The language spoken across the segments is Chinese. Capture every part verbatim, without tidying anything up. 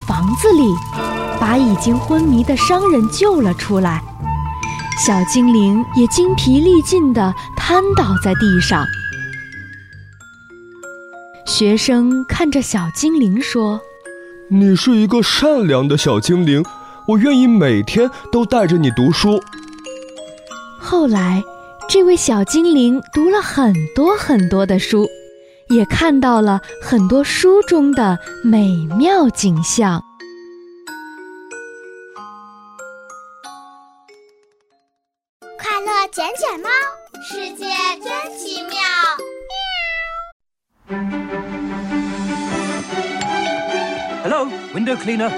房子里，把已经昏迷的商人救了出来。小精灵也精疲力尽地瘫倒在地上。学生看着小精灵说： 你是一个善良的小精灵，我愿意每天都带着你读书。 后来，这位小精灵读了很多很多的书，也看到了很多书中的美妙景象。 快乐捡捡猫，世界真奇妙。 Hello, window cleaner.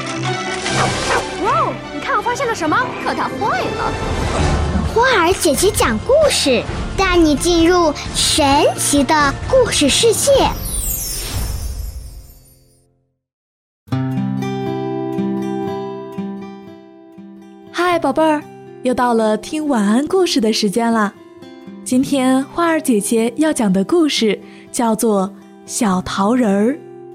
哇，你看我发现了什么？可它坏了。 花儿姐姐讲故事，带你进入神奇的故事世界。 嗨，宝贝儿，又到了听晚安故事的时间了。今天花儿姐姐要讲的故事叫做《小桃仁儿》。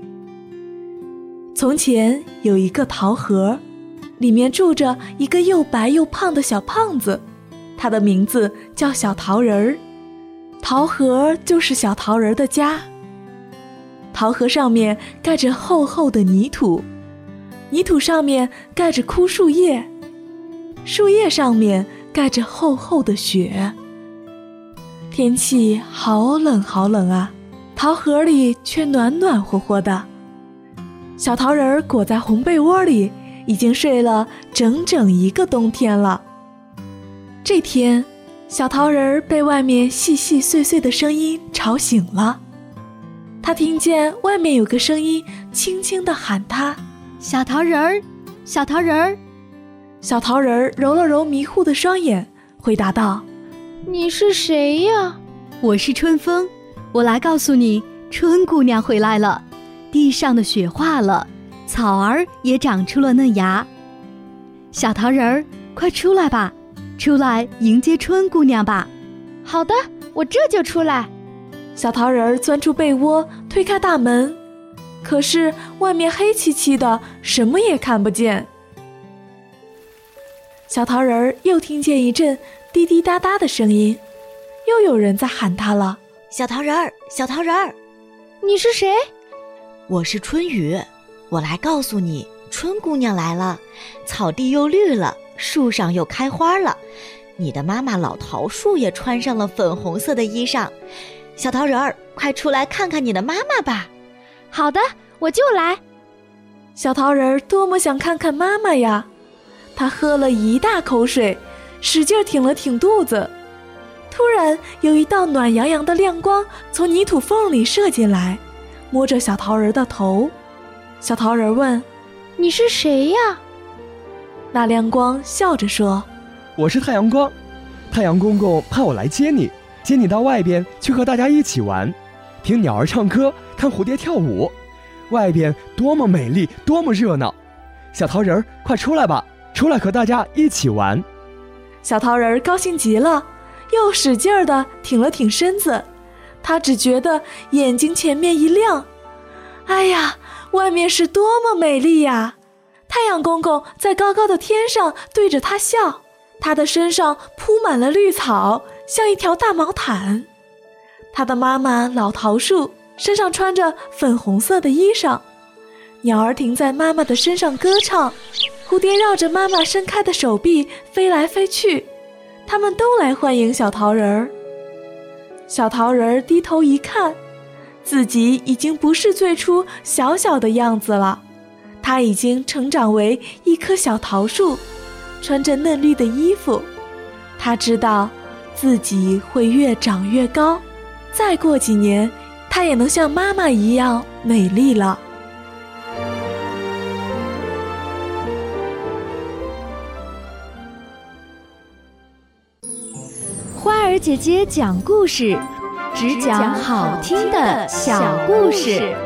从前有一个桃核，里面住着一个又白又胖的小胖子，他的名字叫小桃仁儿。桃核就是小桃仁儿的家。桃核上面盖着厚厚的泥土，泥土上面盖着枯树叶，树叶上面盖着厚厚的雪。天气好冷好冷啊，桃核里却暖暖和和的。小桃仁儿裹在红被窝里，已经睡了整整一个冬天了。这天，小桃仁儿被外面细细碎碎的声音吵醒了。他听见外面有个声音轻轻地喊他： 小桃仁儿，小桃仁儿。 小桃仁儿揉了揉迷糊的双眼，回答道： 你是谁呀？我是春风，我来告诉你，春姑娘回来了。地上的雪化了，草儿也长出了嫩芽。小桃仁儿，快出来吧，出来迎接春姑娘吧。 好的，我这就出来。 小桃仁儿钻出被窝，推开大门，可是外面黑漆漆的，什么也看不见。小桃仁儿又听见一阵滴滴答答的声音，又有人在喊他了： 小桃仁儿，小桃仁儿。 你是谁？ 我是春雨，我来告诉你，春姑娘来了，草地又绿了，树上又开花了，你的妈妈老桃树也穿上了粉红色的衣裳。小桃仁儿，快出来看看你的妈妈吧。 好的，我就来。 小桃仁儿多么想看看妈妈呀，他喝了一大口水，使劲挺了挺肚子。突然有一道暖洋洋的亮光从泥土缝里射进来，摸着小桃仁的头。小桃仁问： 你是谁呀？ 那亮光笑着说： 我是太阳光，太阳公公派我来接你，接你到外边去和大家一起玩，听鸟儿唱歌，看蝴蝶跳舞，外边多么美丽，多么热闹。小桃仁儿，快出来吧，出来和大家一起玩。 小桃仁高兴极了，又使劲儿地挺了挺身子，他只觉得眼睛前面一亮，哎呀，外面是多么美丽呀！太阳公公在高高的天上对着他笑，他的身上铺满了绿草，像一条大毛毯。他的妈妈老桃树身上穿着粉红色的衣裳，鸟儿停在妈妈的身上歌唱，蝴蝶绕着妈妈伸开的手臂飞来飞去，他们都来欢迎小桃仁儿。小桃仁儿低头一看，自己已经不是最初小小的样子了，他已经成长为一棵小桃树，穿着嫩绿的衣服。他知道自己会越长越高，再过几年，他也能像妈妈一样美丽了。 花儿姐姐讲故事，只讲好听的小故事。